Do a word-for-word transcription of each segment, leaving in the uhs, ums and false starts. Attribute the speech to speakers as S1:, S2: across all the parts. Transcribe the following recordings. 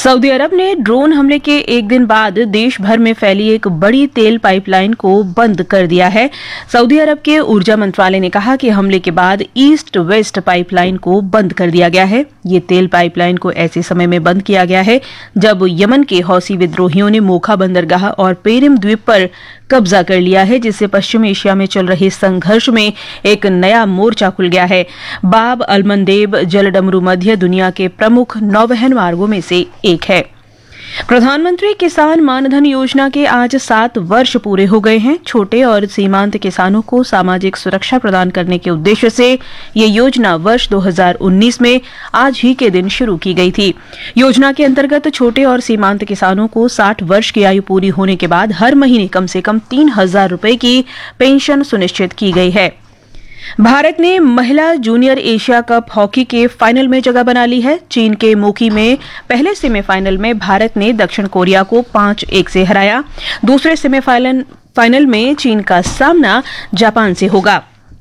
S1: Saudi अरब ने drone हमले के एक दिन बाद देश भर में फैली एक बड़ी तेल पाइपलाइन को बंद कर दिया है। सऊदी अरब के ऊर्जा मंत्रालय ने कहा कि हमले के बाद ईस्ट वेस्ट पाइपलाइन को बंद कर दिया गया है। ये तेल पाइपलाइन को ऐसे समय में बंद किया गया है जब यमन के हौसी विद्रोहियों ने मोखा बंदरगाह और पेरिम द्वीप पर कब्जा कर लिया है, जिससे पश्चिम एशिया में चल रहे संघर्ष में एक नया मोर्चा खुल गया है। बाब अलमंदेब जलडमरू मध्य दुनिया के प्रमुख नौवहन मार्गों में से एक है। प्रधानमंत्री किसान मानधन योजना के आज सात वर्ष पूरे हो गए हैं। छोटे और सीमांत किसानों को सामाजिक सुरक्षा प्रदान करने के उद्देश्य से ये योजना वर्ष दो हज़ार उन्नीस में आज ही के दिन शुरू की गई थी। योजना के अंतर्गत छोटे और सीमांत किसानों को साठ वर्ष की आयु पूरी होने के बाद हर महीने कम से कम तीन हजार रुपए की पेंशन सुनिश्चित की गई है। भारत ने महिला जूनियर एशिया कप हॉकी के फाइनल में जगह बना ली है। चीन के मोकी में पहले सेमीफाइनल में भारत ने दक्षिण कोरिया को पांच एक से हराया। दूसरे सेमीफाइनल फाइनल में चीन का सामना जापान से होगा।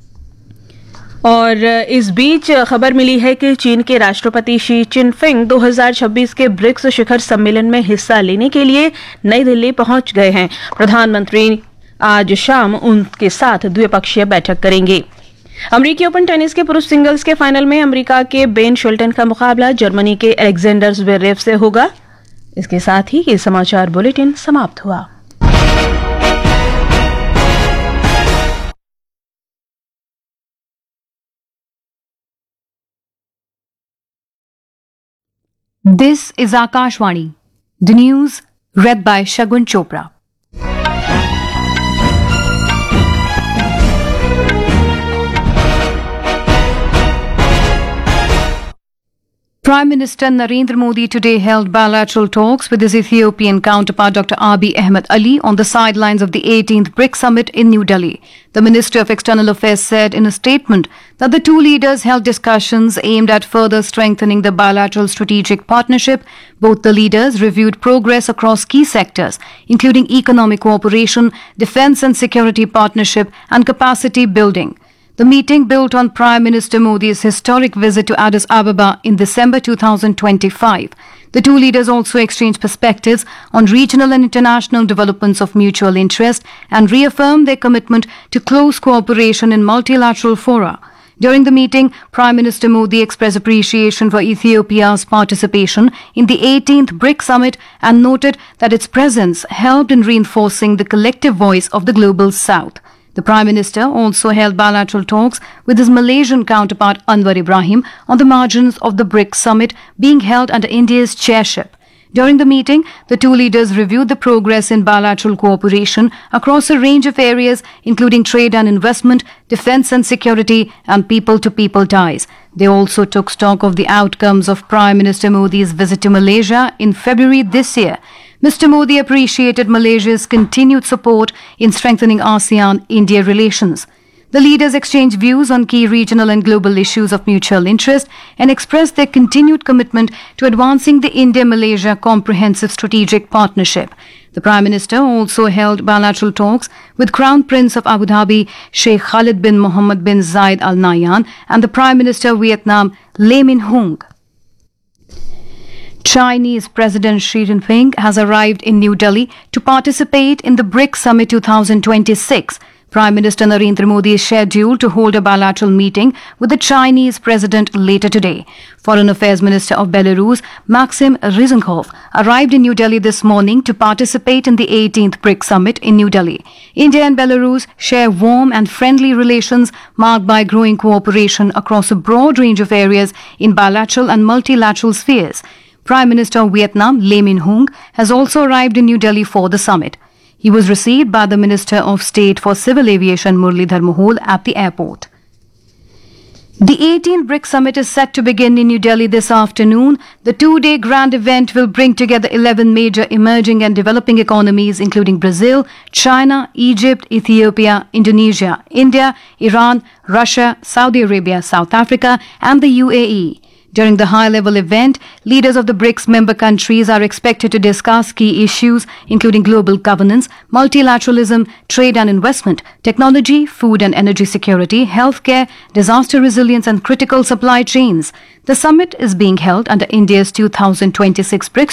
S1: और इस बीच खबर मिली है कि चीन के राष्ट्रपति शी चिनफिंग दो हज़ार छब्बीस के ब्रिक्स शिखर सम्मेलन में हिस्सा लेने के लिए नई दिल्ली पहुंच गए हैं। प्रधानमंत्री आज शाम उनके साथ द्विपक्षीय बैठक करेंगे। अमेरिकी ओपन टेनिस के पुरुष सिंगल्स के फाइनल में अमेरिका के बेन शेल्टन का मुकाबला जर्मनी के एलेक्जेंडर ज़्वेरेव से होगा। इसके साथ ही ये समाचार बुलेटिन समाप्त हुआ।
S2: This is Akashvani. The news read by Shagun Chopra. Prime Minister Narendra Modi today held bilateral talks with his Ethiopian counterpart Doctor Abiy Ahmed Ali on the sidelines of the eighteenth BRICS summit in New Delhi. The Ministry of External Affairs said in a statement that the two leaders held discussions aimed at further strengthening the bilateral strategic partnership. Both the leaders reviewed progress across key sectors, including economic cooperation, defense and security partnership, and capacity building. The meeting built on Prime Minister Modi's historic visit to Addis Ababa in December two thousand twenty-five. The two leaders also exchanged perspectives on regional and international developments of mutual interest and reaffirmed their commitment to close cooperation in multilateral fora. During the meeting, Prime Minister Modi expressed appreciation for Ethiopia's participation in the eighteenth BRICS summit and noted that its presence helped in reinforcing the collective voice of the global south. The Prime Minister also held bilateral talks with his Malaysian counterpart Anwar Ibrahim on the margins of the BRICS summit being held under India's chairship. During the meeting, the two leaders reviewed the progress in bilateral cooperation across a range of areas, including trade and investment, defense and security, and people-to-people ties. They also took stock of the outcomes of Prime Minister Modi's visit to Malaysia in February this year. Mister Modi appreciated Malaysia's continued support in strengthening ASEAN-India relations. The leaders exchanged views on key regional and global issues of mutual interest and expressed their continued commitment to advancing the India-Malaysia Comprehensive Strategic Partnership. The Prime Minister also held bilateral talks with Crown Prince of Abu Dhabi, Sheikh Khalid bin Mohammed bin Zayed Al Nahyan, and the Prime Minister of Vietnam, Lee Min Hoong. Chinese President Xi Jinping has arrived in New Delhi to participate in the BRICS Summit two thousand twenty-six. Prime Minister Narendra Modi is scheduled to hold a bilateral meeting with the Chinese President later today. Foreign Affairs Minister of Belarus, Maxim Ryzhenkov, arrived in New Delhi this morning to participate in the eighteenth BRICS Summit in New Delhi. India and Belarus share warm and friendly relations marked by growing cooperation across a broad range of areas in bilateral and multilateral spheres. Prime Minister of Vietnam, Lee Min Hoong, has also arrived in New Delhi for the summit. He was received by the Minister of State for Civil Aviation, Muralidhar Mohol, at the airport. The eighteenth BRICS Summit is set to begin in New Delhi this afternoon. The two-day grand event will bring together eleven major emerging and developing economies, including Brazil, China, Egypt, Ethiopia, Indonesia, India, Iran, Russia, Saudi Arabia, South Africa, and the U A E. During the high-level event, leaders of the BRICS member countries are expected to discuss key issues including global governance, multilateralism, trade and investment, technology, food and energy security, healthcare, disaster resilience and critical supply chains. The summit is being held under India's two thousand twenty-six BRICS